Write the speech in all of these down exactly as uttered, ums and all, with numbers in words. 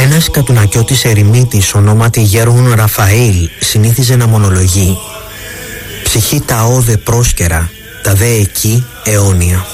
Ένας κατουνακιώτης ερημίτης ονόματι Γέρον Ραφαήλ συνήθιζε να μονολογεί: «Ψυχή τα όδε πρόσκαιρα, τα δε εκεί αιώνια».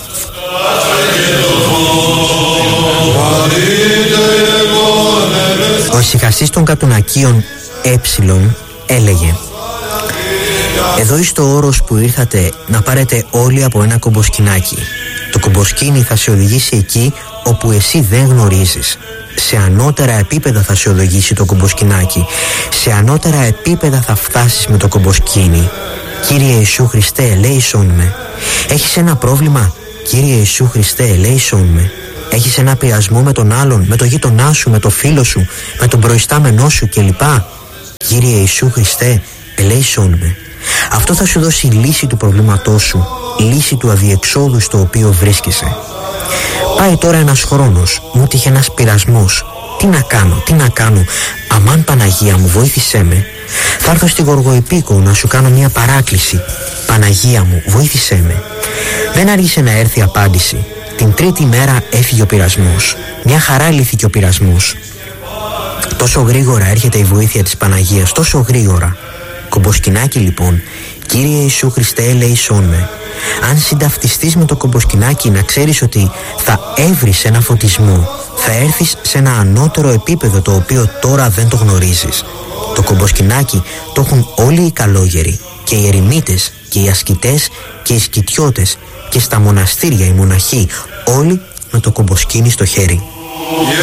Ο ησυχαστής των κατουνακίων Έψιλον έλεγε: «Εδώ εις το όρος που ήρθατε να πάρετε όλοι από ένα κομποσκινάκι. Το κομποσκίνι θα σε οδηγήσει εκεί όπου εσύ δεν γνωρίζεις. Σε ανώτερα επίπεδα θα σε οδηγήσει το κομποσκινάκι. Σε ανώτερα επίπεδα θα φτάσεις με το κομποσκίνι. Κύριε Ιησού Χριστέ, ελέησόν με. Έχεις ένα πρόβλημα? Κύριε Ιησού Χριστέ, ελέησόν με. Έχεις ένα πειρασμό με τον άλλον, με το γείτονά σου, με το φίλο σου, με τον προϊστάμενό σου κλπ. Κύριε Ιησού Χριστέ, ελέησόν με. Αυτό θα σου δώσει λύση του προβλήματός σου, λύση του αδιεξόδου στο οποίο βρίσκεσαι. Πάει τώρα ένας χρόνος, μου τύχε ένας πειρασμός. Τι να κάνω, τι να κάνω? Αμάν Παναγία μου, βοήθησέ με. Θα έρθω στη Γοργοϊππίκο να σου κάνω μια παράκληση. Παναγία μου, βοήθησέ με. Δεν άργησε να έρθει απάντηση. Την τρίτη μέρα έφυγε ο πειρασμός. Μια χαρά λύθηκε ο πειρασμός. Τόσο γρήγορα έρχεται η βοήθεια της Παναγίας, τόσο γρήγορα. Κομποσκινάκι λοιπόν, Κύριε Ιησού Χριστέ, ελέησόν με. Αν συνταυτιστείς με το κομποσκινάκι, να ξέρεις ότι θα έβρεις ένα φωτισμό. Θα έρθεις σε ένα ανώτερο επίπεδο το οποίο τώρα δεν το γνωρίζεις. Το κομποσκινάκι το έχουν όλοι οι καλόγεροι, και οι ερημίτες και οι ασκητές και οι σκητιώτες, και στα μοναστήρια οι μοναχοί, όλοι με το κομποσκίνι στο χέρι.